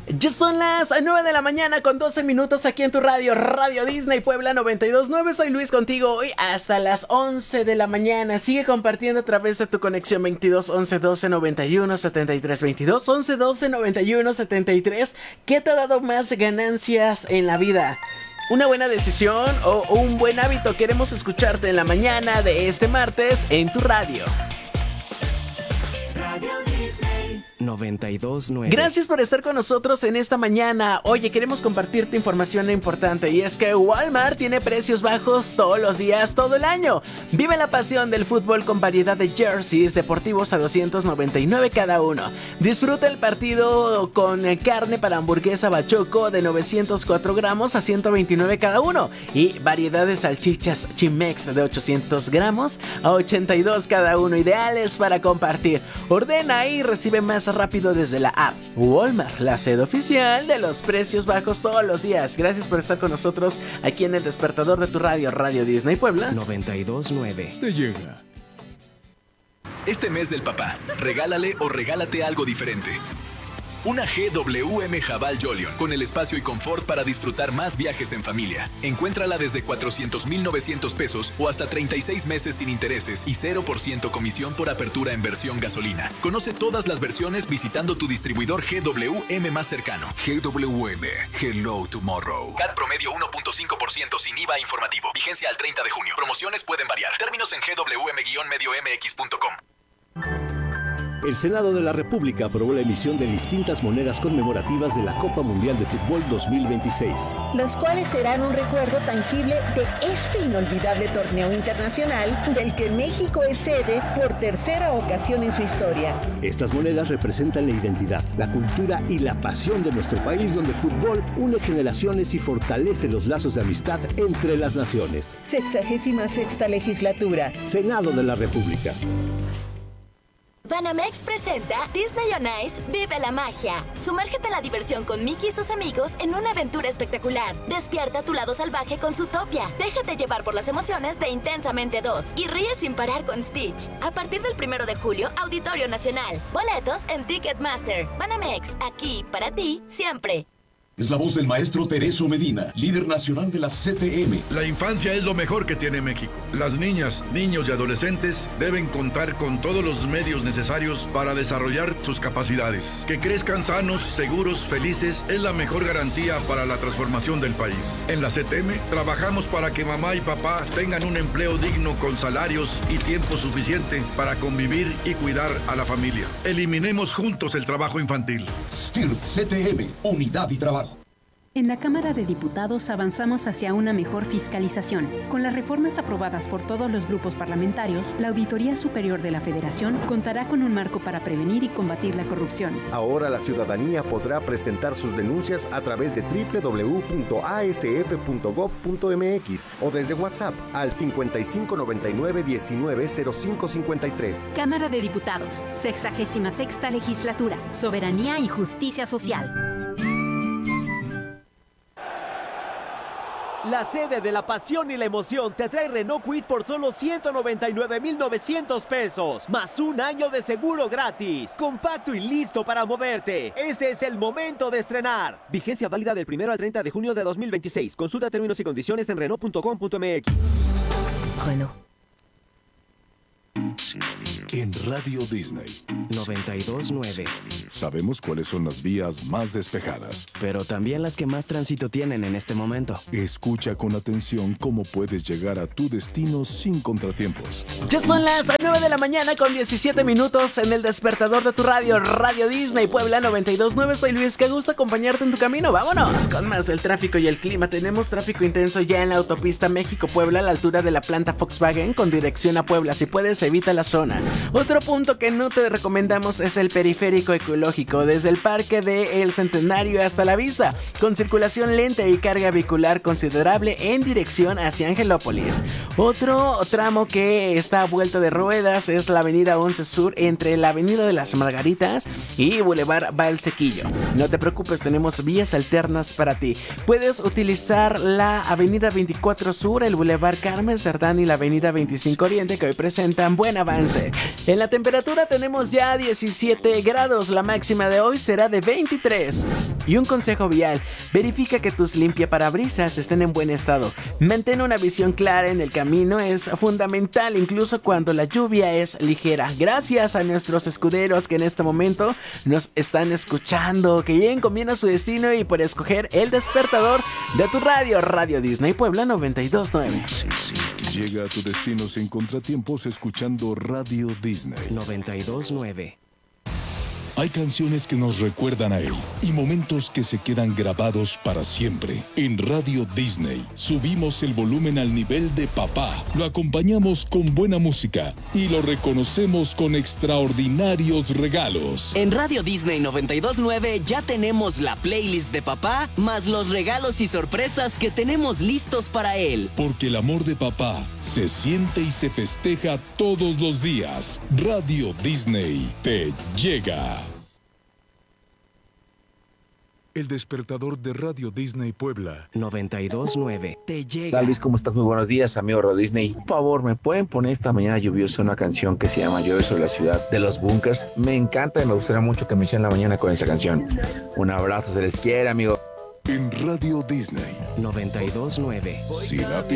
Ya son las 9 de la mañana con 12 minutos aquí en tu radio, Radio Disney Puebla 92.9. Soy Luis contigo hoy hasta las 11 de la mañana. Sigue compartiendo a través de tu conexión 22 11 12 91 73 22 11 12 91 73. ¿Qué te ha dado más ganancias en la vida? ¿Una buena decisión o un buen hábito? Queremos escucharte en la mañana de este martes en tu radio. Radio Disney 92.9. Gracias por estar con nosotros en esta mañana. Oye, queremos compartirte información importante y es que Walmart tiene precios bajos todos los días, todo el año. Vive la pasión del fútbol con variedad de jerseys deportivos a $299 cada uno. Disfruta el partido con carne para hamburguesa bachoco de 904 gramos a $129 cada uno y variedad de salchichas Chimex de 800 gramos a $82 cada uno, ideales para compartir. Ordena y recibe más rápido desde la app. Walmart, la sede oficial de los precios bajos todos los días. Gracias por estar con nosotros aquí en el despertador de tu radio, Radio Disney Puebla 92.9. Te llega. Este mes del papá, regálale o regálate algo diferente. Una GWM Jabal Jolion, con el espacio y confort para disfrutar más viajes en familia. Encuéntrala desde 400,900 pesos o hasta 36 meses sin intereses y 0% comisión por apertura en versión gasolina. Conoce todas las versiones visitando tu distribuidor GWM más cercano. GWM, Hello Tomorrow. CAT promedio 1.5% sin IVA informativo. Vigencia al 30 de junio. Promociones pueden variar. Términos en gwm-mx.com. El Senado de la República aprobó la emisión de distintas monedas conmemorativas de la Copa Mundial de Fútbol 2026. Las cuales serán un recuerdo tangible de este inolvidable torneo internacional del que México es sede por tercera ocasión en su historia. Estas monedas representan la identidad, la cultura y la pasión de nuestro país, donde el fútbol une generaciones y fortalece los lazos de amistad entre las naciones. 66ª legislatura. Senado de la República. Banamex presenta Disney on Ice Vive la Magia. Sumérgete en la diversión con Mickey y sus amigos en una aventura espectacular. Despierta tu lado salvaje con Zootopia. Déjate llevar por las emociones de Intensamente 2 y ríe sin parar con Stitch. A partir del 1 de julio, Auditorio Nacional. Boletos en Ticketmaster. Banamex, aquí para ti siempre. Es la voz del maestro Tereso Medina, líder nacional de la CTM. La infancia es lo mejor que tiene México. Las niñas, niños y adolescentes deben contar con todos los medios necesarios para desarrollar sus capacidades. Que crezcan sanos, seguros, felices es la mejor garantía para la transformación del país. En la CTM trabajamos para que mamá y papá tengan un empleo digno con salarios y tiempo suficiente para convivir y cuidar a la familia. Eliminemos juntos el trabajo infantil. STIRT CTM, Unidad y Trabajo. En la Cámara de Diputados avanzamos hacia una mejor fiscalización. Con las reformas aprobadas por todos los grupos parlamentarios, la Auditoría Superior de la Federación contará con un marco para prevenir y combatir la corrupción. Ahora la ciudadanía podrá presentar sus denuncias a través de www.asf.gov.mx o desde WhatsApp al 5599-190553. Cámara de Diputados, 66ª Legislatura, Soberanía y Justicia Social. La sede de la pasión y la emoción te trae Renault Kwid por solo 199,900 pesos, más un año de seguro gratis. Compacto y listo para moverte. Este es el momento de estrenar. Vigencia válida del 1 al 30 de junio de 2026. Consulta términos y condiciones en Renault.com.mx. Renault. En Radio Disney 92.9. Sabemos cuáles son las vías más despejadas, pero también las que más tránsito tienen en este momento. Escucha con atención cómo puedes llegar a tu destino sin contratiempos. Ya son las 9 de la mañana con 17 minutos en el despertador de tu radio, Radio Disney Puebla 92.9. Soy Luis, qué gusto acompañarte en tu camino. Vámonos con más del tráfico y el clima. Tenemos tráfico intenso ya en la autopista México-Puebla a la altura de la planta Volkswagen con dirección a Puebla. Si puedes, evita la zona. Otro punto que no te recomendamos es el periférico ecológico, desde el Parque del Centenario hasta la Vista, con circulación lenta y carga vehicular considerable en dirección hacia Angelópolis. Otro tramo que está vuelto de ruedas es la avenida 11 Sur entre la avenida de las Margaritas y Boulevard Valsequillo. No te preocupes, tenemos vías alternas para ti. Puedes utilizar la avenida 24 Sur, el Boulevard Carmen Cerdán y la avenida 25 Oriente, que hoy presentan buen avance. En la temperatura tenemos ya 17 grados, la máxima de hoy será de 23. Y un consejo vial, verifica que tus limpiaparabrisas estén en buen estado. Mantén una visión clara en el camino, es fundamental incluso cuando la lluvia es ligera. Gracias a nuestros escuderos que en este momento nos están escuchando, que lleguen con bien a su destino y por escoger el despertador de tu radio, Radio Disney Puebla 92.9. Llega a tu destino sin contratiempos escuchando Radio Disney 92.9. Hay canciones que nos recuerdan a él y momentos que se quedan grabados para siempre. En Radio Disney subimos el volumen al nivel de papá, lo acompañamos con buena música y lo reconocemos con extraordinarios regalos. En Radio Disney 92.9 ya tenemos la playlist de papá, más los regalos y sorpresas que tenemos listos para él. Porque el amor de papá se siente y se festeja todos los días. Radio Disney te llega. El despertador de Radio Disney Puebla 92.9 te llega. Hola Luis, ¿cómo estás? Muy buenos días, amigo Radio Disney. Por favor, ¿me pueden poner esta mañana lluviosa una canción que se llama Llueve sobre la ciudad de los Bunkers? Me encanta y me gustaría mucho que me hicieran la mañana con esa canción. Un abrazo, se les quiere, amigo. En Radio Disney 92.9. Si la